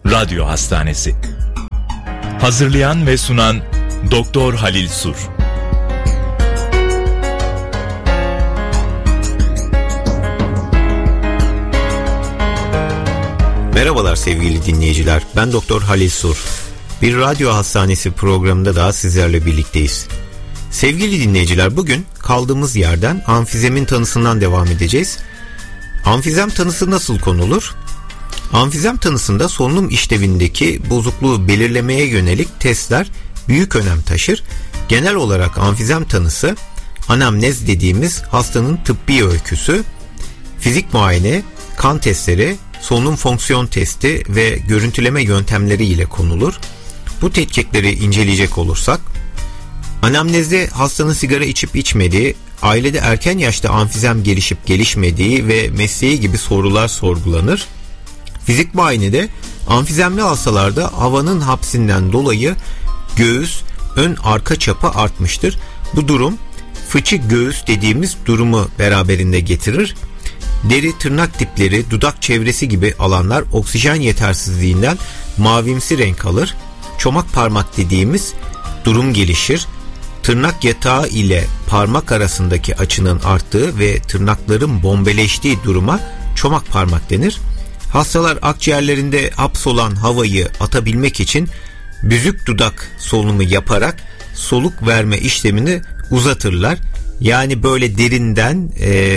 Radyo Hastanesi. Hazırlayan ve sunan Doktor Halil Sur. Merhabalar sevgili dinleyiciler. Ben Doktor Halil Sur. Bir radyo hastanesi programında daha sizlerle birlikteyiz. Sevgili dinleyiciler, bugün kaldığımız yerden amfizemin tanısından devam edeceğiz. Amfizem tanısı nasıl konulur? Amfizem tanısında solunum işlevindeki bozukluğu belirlemeye yönelik testler büyük önem taşır. Genel olarak amfizem tanısı, anamnez dediğimiz hastanın tıbbi öyküsü, fizik muayene, kan testleri, solunum fonksiyon testi ve görüntüleme yöntemleri ile konulur. Bu tetkikleri inceleyecek olursak, anamnezde hastanın sigara içip içmediği, ailede erken yaşta amfizem gelişip gelişmediği ve mesleği gibi sorular sorgulanır. Fizik muayenede amfizemli hastalarda havanın hapsinden dolayı göğüs ön arka çapı artmıştır. Bu durum fıçı göğüs dediğimiz durumu beraberinde getirir. Deri, tırnak dipleri, dudak çevresi gibi alanlar oksijen yetersizliğinden mavimsi renk alır. Çomak parmak dediğimiz durum gelişir. Tırnak yatağı ile parmak arasındaki açının arttığı ve tırnakların bombeleştiği duruma çomak parmak denir. Hastalar akciğerlerinde hapsolan havayı atabilmek için büzük dudak solunumu yaparak soluk verme işlemini uzatırlar. Yani böyle derinden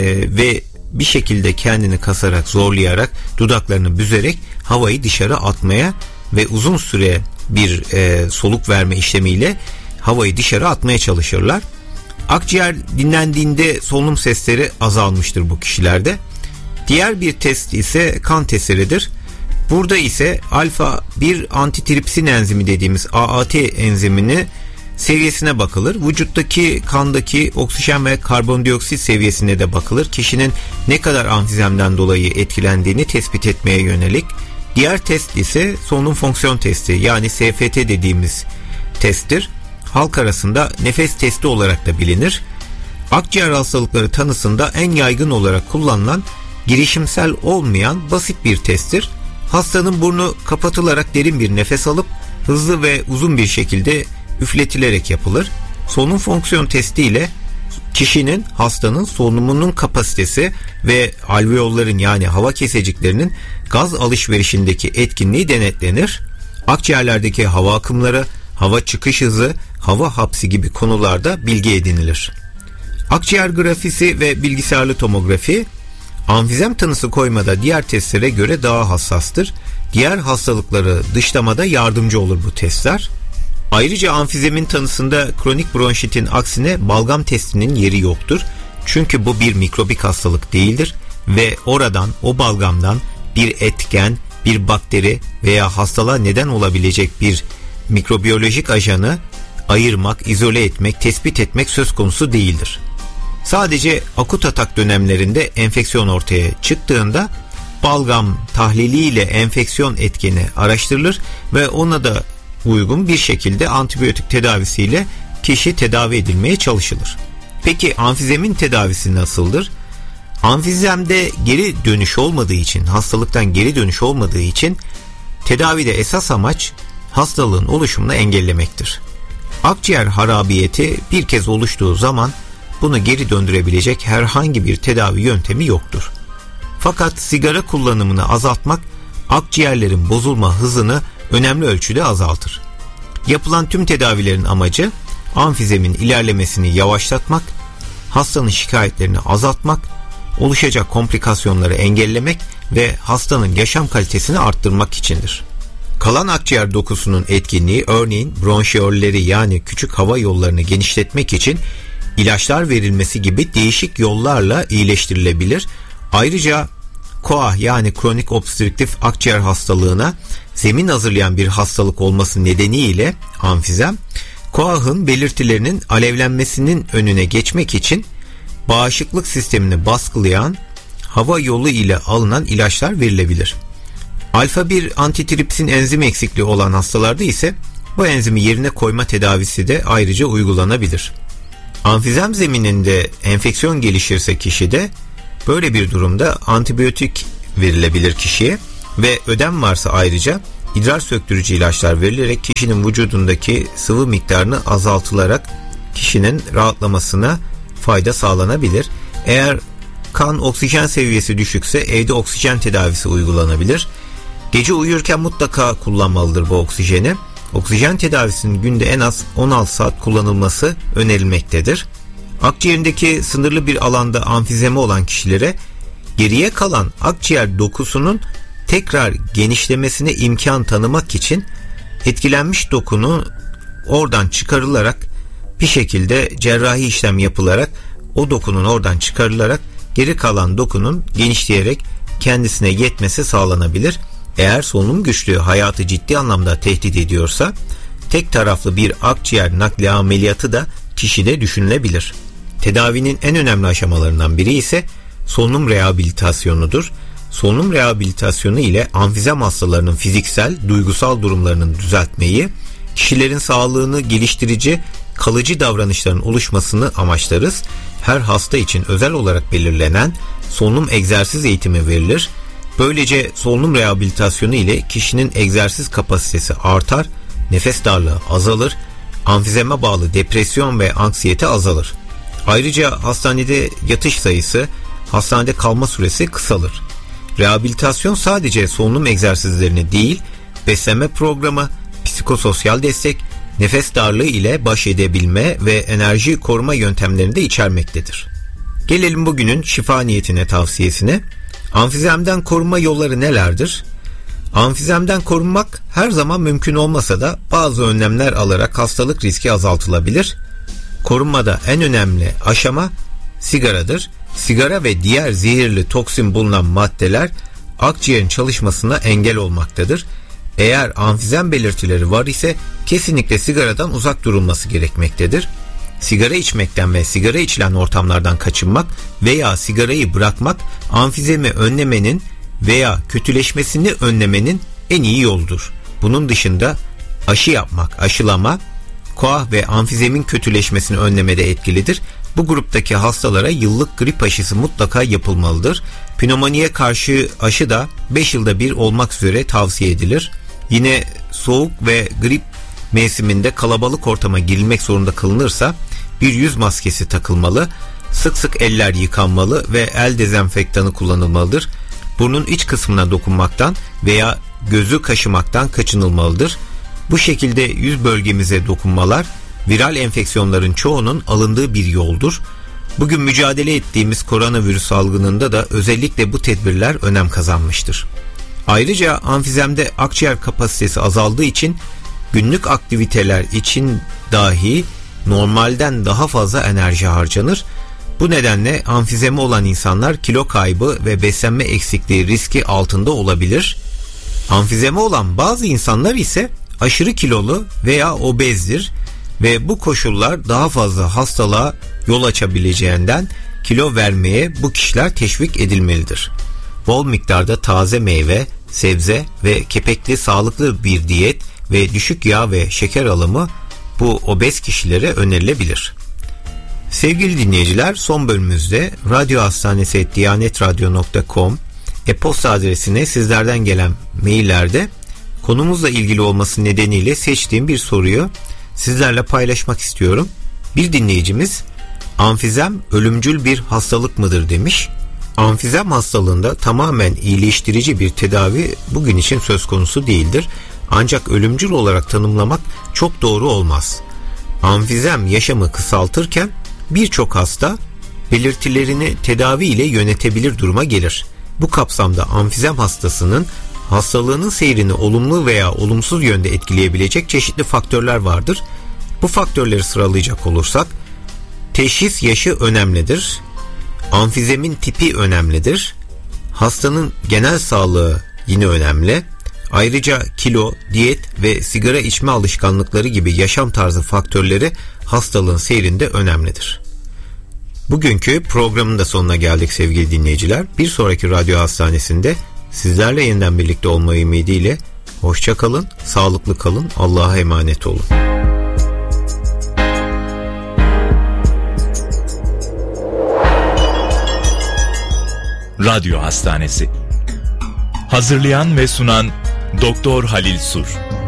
ve bir şekilde kendini kasarak, zorlayarak, dudaklarını büzerek havayı dışarı atmaya ve uzun süre bir soluk verme işlemiyle havayı dışarı atmaya çalışırlar. Akciğer dinlendiğinde solunum sesleri azalmıştır bu kişilerde. Diğer bir test ise kan testleridir. Burada ise alfa 1 antitripsin enzimi dediğimiz AAT enzimini seviyesine bakılır. Vücuttaki kandaki oksijen ve karbondioksit seviyesine de bakılır. Kişinin ne kadar amfizemden dolayı etkilendiğini tespit etmeye yönelik. Diğer test ise solunum fonksiyon testi, yani SFT dediğimiz testtir. Halk arasında nefes testi olarak da bilinir. Akciğer hastalıkları tanısında en yaygın olarak kullanılan, girişimsel olmayan basit bir testtir. Hastanın burnu kapatılarak derin bir nefes alıp hızlı ve uzun bir şekilde üfletilerek yapılır. Solunum fonksiyon testi ile kişinin, hastanın solunumunun kapasitesi ve alveolların, yani hava keseciklerinin gaz alışverişindeki etkinliği denetlenir. Akciğerlerdeki hava akımları, hava çıkış hızı, hava hapsi gibi konularda bilgi edinilir. Akciğer grafisi ve bilgisayarlı tomografi, amfizem tanısı koymada diğer testlere göre daha hassastır. Diğer hastalıkları dışlamada yardımcı olur bu testler. Ayrıca amfizemin tanısında kronik bronşitin aksine balgam testinin yeri yoktur. Çünkü bu bir mikrobik hastalık değildir ve oradan, o balgamdan bir etken, bir bakteri veya hastalığa neden olabilecek bir mikrobiyolojik ajanı ayırmak, izole etmek, tespit etmek söz konusu değildir. Sadece akut atak dönemlerinde enfeksiyon ortaya çıktığında balgam tahliliyle enfeksiyon etkeni araştırılır ve ona da uygun bir şekilde antibiyotik tedavisiyle kişi tedavi edilmeye çalışılır. Peki amfizemin tedavisi nasıldır? Amfizemde geri dönüş olmadığı için, hastalıktan geri dönüş olmadığı için tedavide esas amaç hastalığın oluşumunu engellemektir. Akciğer harabiyeti bir kez oluştuğu zaman bunu geri döndürebilecek herhangi bir tedavi yöntemi yoktur. Fakat sigara kullanımını azaltmak akciğerlerin bozulma hızını önemli ölçüde azaltır. Yapılan tüm tedavilerin amacı amfizemin ilerlemesini yavaşlatmak, hastanın şikayetlerini azaltmak, oluşacak komplikasyonları engellemek ve hastanın yaşam kalitesini arttırmak içindir. Kalan akciğer dokusunun etkinliği, örneğin bronşiyolleri, yani küçük hava yollarını genişletmek için ilaçlar verilmesi gibi değişik yollarla iyileştirilebilir. Ayrıca KOAH, yani kronik obstrüktif akciğer hastalığına zemin hazırlayan bir hastalık olması nedeniyle amfizem, KOAH'ın belirtilerinin alevlenmesinin önüne geçmek için bağışıklık sistemini baskılayan hava yolu ile alınan ilaçlar verilebilir. Alfa 1 antitripsin enzimi eksikliği olan hastalarda ise bu enzimi yerine koyma tedavisi de ayrıca uygulanabilir. Amfizem zemininde enfeksiyon gelişirse kişide, böyle bir durumda antibiyotik verilebilir kişiye ve ödem varsa ayrıca idrar söktürücü ilaçlar verilerek kişinin vücudundaki sıvı miktarını azaltılarak kişinin rahatlamasına fayda sağlanabilir. Eğer kan oksijen seviyesi düşükse evde oksijen tedavisi uygulanabilir. Gece uyurken mutlaka kullanmalıdır bu oksijeni. Oksijen tedavisinin günde en az 16 saat kullanılması önerilmektedir. Akciğerindeki sınırlı bir alanda amfizemi olan kişilere geriye kalan akciğer dokusunun tekrar genişlemesine imkan tanımak için etkilenmiş dokunu oradan çıkarılarak bir şekilde cerrahi işlem yapılarak o dokunun oradan çıkarılarak geri kalan dokunun genişleyerek kendisine yetmesi sağlanabilir. Eğer solunum güçlüğü hayatı ciddi anlamda tehdit ediyorsa tek taraflı bir akciğer nakli ameliyatı da kişide düşünülebilir. Tedavinin en önemli aşamalarından biri ise solunum rehabilitasyonudur. Solunum rehabilitasyonu ile amfizem hastalarının fiziksel, duygusal durumlarını düzeltmeyi, kişilerin sağlığını geliştirici, kalıcı davranışların oluşmasını amaçlarız. Her hasta için özel olarak belirlenen solunum egzersiz eğitimi verilir. Böylece solunum rehabilitasyonu ile kişinin egzersiz kapasitesi artar, nefes darlığı azalır, amfizeme bağlı depresyon ve anksiyete azalır. Ayrıca hastanede yatış sayısı, hastanede kalma süresi kısalır. Rehabilitasyon sadece solunum egzersizlerini değil, beslenme programı, psikososyal destek, nefes darlığı ile baş edebilme ve enerji koruma yöntemlerini de içermektedir. Gelelim bugünün şifa niyetine tavsiyesine. Amfizemden korunma yolları nelerdir? Amfizemden korunmak her zaman mümkün olmasa da bazı önlemler alarak hastalık riski azaltılabilir. Korunmada en önemli aşama sigaradır. Sigara ve diğer zehirli toksin bulunan maddeler akciğerin çalışmasına engel olmaktadır. Eğer amfizem belirtileri var ise kesinlikle sigaradan uzak durulması gerekmektedir. Sigara içmekten ve sigara içilen ortamlardan kaçınmak veya sigarayı bırakmak amfizemi önlemenin veya kötüleşmesini önlemenin en iyi yoludur. Bunun dışında aşı yapmak, aşılama, koah ve amfizemin kötüleşmesini önlemede etkilidir. Bu gruptaki hastalara yıllık grip aşısı mutlaka yapılmalıdır. Pnömoniye karşı aşı da 5 yılda bir olmak üzere tavsiye edilir. Yine soğuk ve grip mevsiminde kalabalık ortama girilmek zorunda kalınırsa bir yüz maskesi takılmalı, sık sık eller yıkanmalı ve el dezenfektanı kullanılmalıdır. Burnun iç kısmına dokunmaktan veya gözü kaşımaktan kaçınılmalıdır. Bu şekilde yüz bölgemize dokunmalar viral enfeksiyonların çoğunun alındığı bir yoldur. Bugün mücadele ettiğimiz koronavirüs salgınında da özellikle bu tedbirler önem kazanmıştır. Ayrıca amfizemde akciğer kapasitesi azaldığı için günlük aktiviteler için dahi normalden daha fazla enerji harcanır. Bu nedenle amfizemi olan insanlar kilo kaybı ve beslenme eksikliği riski altında olabilir. Amfizemi olan bazı insanlar ise aşırı kilolu veya obezdir ve bu koşullar daha fazla hastalığa yol açabileceğinden kilo vermeye bu kişiler teşvik edilmelidir. Bol miktarda taze meyve, sebze ve kepekli sağlıklı bir diyet ve düşük yağ ve şeker alımı bu obez kişilere önerilebilir. Sevgili dinleyiciler, son bölümümüzde radyohastanesi@diyanetradyo.com e-posta adresine sizlerden gelen maillerde konumuzla ilgili olması nedeniyle seçtiğim bir soruyu sizlerle paylaşmak istiyorum. Bir dinleyicimiz, amfizem ölümcül bir hastalık mıdır demiş. Amfizem hastalığında tamamen iyileştirici bir tedavi bugün için söz konusu değildir. Ancak ölümcül olarak tanımlamak çok doğru olmaz. Amfizem yaşamı kısaltırken birçok hasta belirtilerini tedavi ile yönetebilir duruma gelir. Bu kapsamda amfizem hastasının hastalığının seyrini olumlu veya olumsuz yönde etkileyebilecek çeşitli faktörler vardır. Bu faktörleri sıralayacak olursak, teşhis yaşı önemlidir. Amfizemin tipi önemlidir. Hastanın genel sağlığı yine önemli. Ayrıca kilo, diyet ve sigara içme alışkanlıkları gibi yaşam tarzı faktörleri hastalığın seyrinde önemlidir. Bugünkü programın da sonuna geldik sevgili dinleyiciler. Bir sonraki radyo hastanesinde sizlerle yeniden birlikte olma ümidiyle hoşça kalın, sağlıklı kalın, Allah'a emanet olun. Radyo Hastanesi. Hazırlayan ve sunan Doktor Halil Sur.